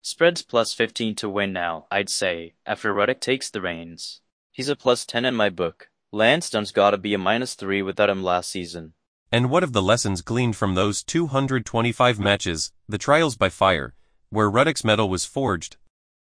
Spread's plus 15 to win now, I'd say, after Ruddock takes the reins. He's a plus 10 in my book. Lansdown's gotta be a minus 3 without him last season. And what of the lessons gleaned from those 225 matches, the trials by fire, where Ruddock's mettle was forged,